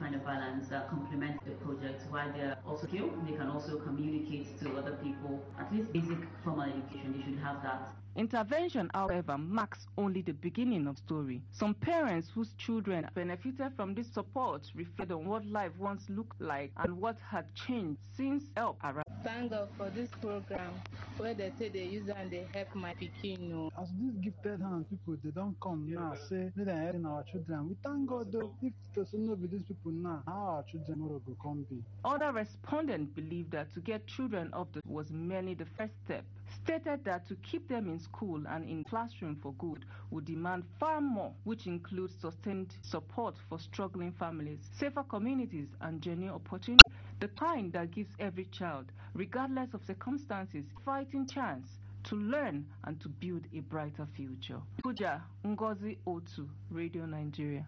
find a balance that complements the project while they're also skilled. They can also communicate to other people. At least basic formal education, they should have that. Intervention, however, marks only the beginning of the story. Some parents whose children benefited from this support reflect on what life once looked like and what had changed since help arrived. Thank God for this program where they say they use and they help my pikin. As these gifted hand people, they don't come now say they are helping our children. We thank God though, if there's no be these people now, how our children tomorrow go come be. Other respondents believe that to get children up was merely the first step. Stated that to keep them in school and in classroom for good would demand far more, which includes sustained support for struggling families, safer communities, and genuine opportunity, the kind that gives every child, regardless of circumstances, a fighting chance to learn and to build a brighter future. Puja Ngozi Otu, Radio Nigeria.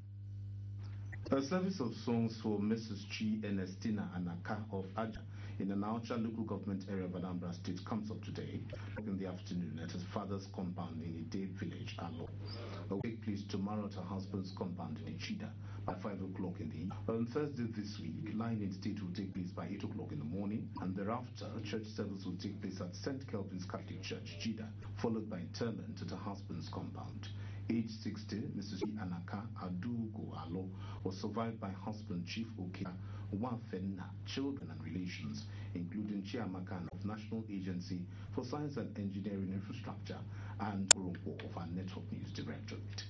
A service of songs for Mrs. Chi Ernestina Anaka of Aja in the Naucha local government area of Anambra State comes up today in the afternoon at his father's compound in Ide village, Alo. It will take place tomorrow at her husband's compound in Ichida by 5 o'clock in the evening. On Thursday this week, line in state will take place by 8 o'clock in the morning, and thereafter, church service will take place at St. Kelvin's Catholic Church, Chida, followed by interment at her husband's compound. Age 60, Mrs. Anaka Adugo Alo was survived by husband Chief Okea Wafenna, children and relations, including Chiamakan of National Agency for Science and Engineering Infrastructure and Urumpo of our Network News Directorate.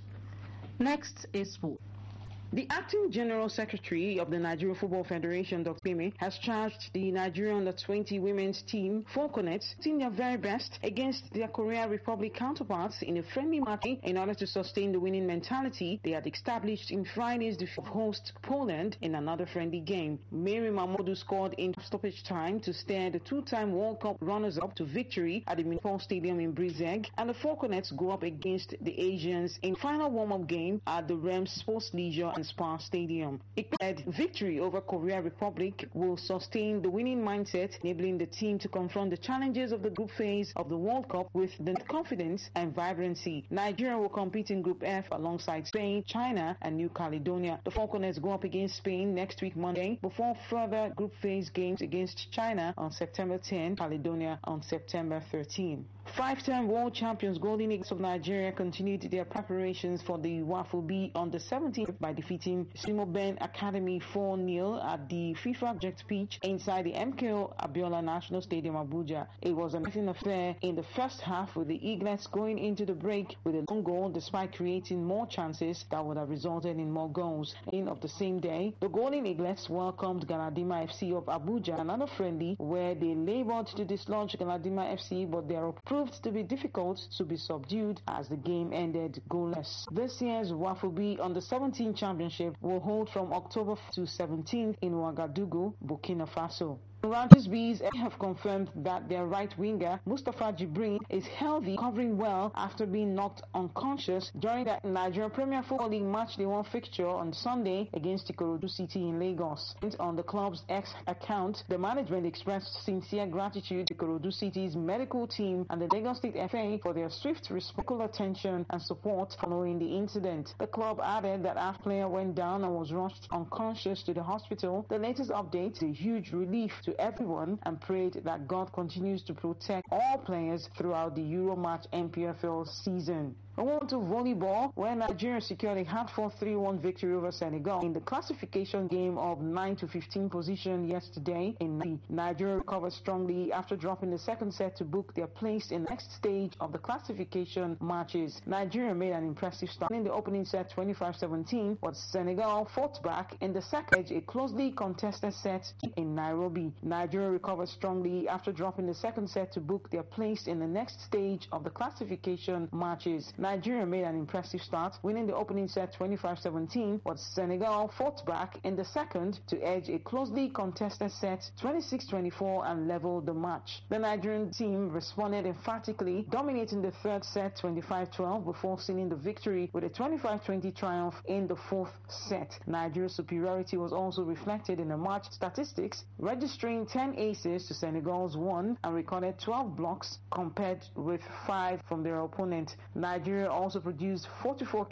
Next is sport. The acting General Secretary of the Nigeria Football Federation, Dr. Peme, has charged the Nigerian Under-20 women's team, Falconets, doing their very best against their Korea Republic counterparts in a friendly match in order to sustain the winning mentality they had established in Friday's defeat of host Poland in another friendly game. Mary Mamodu scored in stoppage time to steer the two-time World Cup runners-up to victory at the Municipal Stadium in Brizeg, and the Falconets go up against the Asians in final warm-up game at the Rems Sports Leisure and Spa Stadium. It said victory over Korea Republic will sustain the winning mindset, enabling the team to confront the challenges of the group phase of the World Cup with the confidence and vibrancy. Nigeria will compete in Group F alongside Spain, China, and New Caledonia. The Falconets go up against Spain next week Monday before further group phase games against China on September 10, Caledonia on September 13. Five-time world champions Golden Eagles of Nigeria continued their preparations for the Waffle B on the 17th by defeating Simo Ben Academy 4-0 at the FIFA project pitch inside the MKO Abiola National Stadium, Abuja. It was an exciting affair in the first half, with the Eaglets going into the break with a long goal despite creating more chances that would have resulted in more goals. In of the same day, the Golden Eaglets welcomed Galadima FC of Abuja, another friendly where they labored to dislodge Galadima FC, but they are proved to be difficult to be subdued as the game ended goalless. This year's Waffle B on the 17th championship will hold from October to 17th in Ouagadougou, Burkina Faso. Rangers Bees have confirmed that their right winger Mustafa Jibrin is healthy, recovering well after being knocked unconscious during the Nigerian Premier Football League match day one fixture on Sunday against Ikorodu City in Lagos. On the club's X account, the management expressed sincere gratitude to Ikorodu City's medical team and the Lagos State FA for their swift, respectful attention and support following the incident. The club added that after the player went down and was rushed unconscious to the hospital, the latest update is a huge relief to everyone, and prayed that God continues to protect all players throughout the Euromatch MPFL season. I want to volleyball, where Nigeria secured a hard-fought 3-1 victory over Senegal in the classification game of 9-15 position yesterday. In Nigeria recovered strongly after dropping the second set to book their place in the next stage of the classification matches. Nigeria made an impressive start in the opening set 25-17, but Senegal fought back in the second, a closely contested set in Nairobi. Nigeria recovered strongly after dropping the second set to book their place in the next stage of the classification matches. Nigeria made an impressive start, winning the opening set 25-17, but Senegal fought back in the second to edge a closely contested set 26-24 and leveled the match. The Nigerian team responded emphatically, dominating the third set 25-12 before sealing the victory with a 25-20 triumph in the fourth set. Nigeria's superiority was also reflected in the match statistics, registering 10 aces to Senegal's 1 and recorded 12 blocks compared with 5 from their opponent. Nigeria also produced 44